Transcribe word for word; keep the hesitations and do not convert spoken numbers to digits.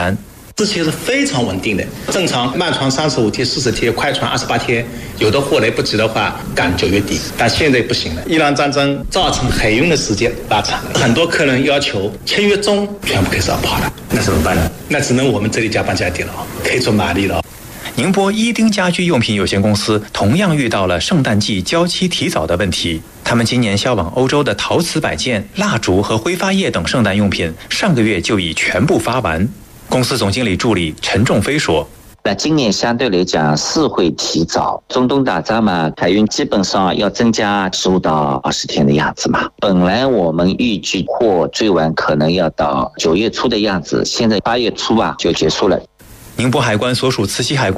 单。 日期是非常稳定的，正常慢船三十五天、四十天，快船二十八天，有的货来不及的话赶九月底，但现在不行了。伊朗战争造成海运的时间拉长了，很多客人要求签约中全部开始要跑了，那怎么办呢？那只能我们这里加班加点了，开足马力了。 宁波伊丁家居用品有限公司同样遇到了圣诞季交期提早的问题。他们今年销往欧洲的陶瓷摆件、蜡烛和挥发液等圣诞用品，上个月就已全部发完。公司总经理助理陈仲飞说：“ 那今年相对来讲是会提早，中东打仗嘛，海运基本上要增加十五到二十天的样子嘛。本来我们预计货最晚可能要到九月初的样子，现在八月初吧就结束了。” 宁波海关所属慈溪海关